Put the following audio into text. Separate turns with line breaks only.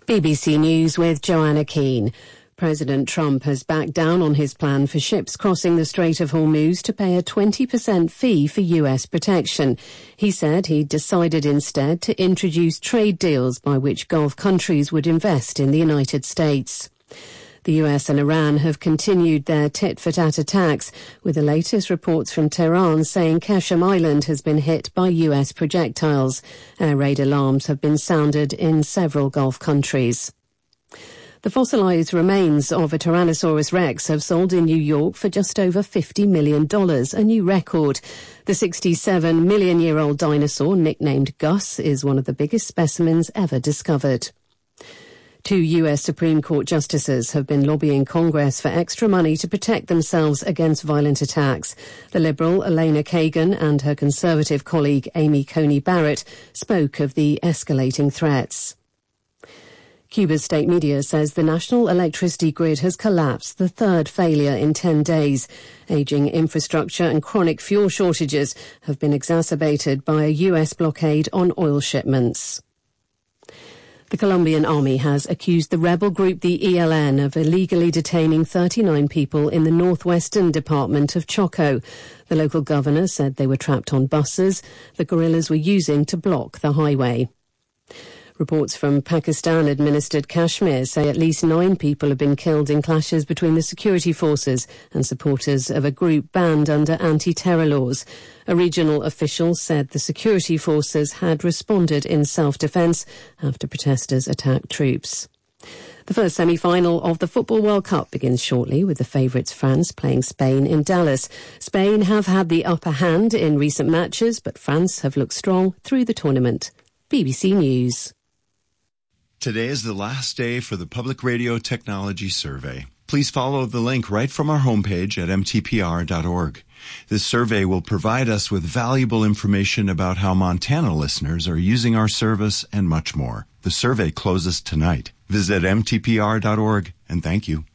BBC News with Joanna Keane. President Trump has backed down on his plan for ships crossing the Strait of Hormuz to pay a 20% fee for US protection. He said he decided instead to introduce trade deals by which Gulf countries would invest in the United States. The US and Iran have continued their tit-for-tat attacks, with the latest reports from Tehran saying Qasem Island has been hit by US projectiles. Air raid alarms have been sounded in several Gulf countries. The fossilized remains of a Tyrannosaurus rex have sold in New York for just over $50 million, a new record. The 67-million-year-old dinosaur, nicknamed Gus, is one of the biggest specimens ever discovered. 2 US Supreme Court justices have been lobbying Congress for extra money to protect themselves against violent attacks. The Liberal Elena Kagan and her Conservative colleague Amy Coney Barrett spoke of the escalating threats. Cuba's state media says the national electricity grid has collapsed, the third failure in 10 days. Aging infrastructure and chronic fuel shortages have been exacerbated by a US blockade on oil shipments. The Colombian army has accused the rebel group the ELN of illegally detaining 39 people in the northwestern department of Choco. The local governor said they were trapped on buses the guerrillas were using to block the highway. Reports from Pakistan-administered Kashmir say at least 9 people have been killed in clashes between the security forces and supporters of a group banned under anti-terror laws. A regional official said the security forces had responded in self-defence after protesters attacked troops. The first semi-final of the Football World Cup begins shortly, with the favourites France playing Spain in Dallas. Spain have had the upper hand in recent matches, but France have looked strong through the tournament. BBC News.
Today is the last day for the Public Radio Technology Survey. Please follow the link right from our homepage at mtpr.org. This survey will provide us with valuable information about how Montana listeners are using our service and much more. The survey closes tonight. Visit mtpr.org and thank you.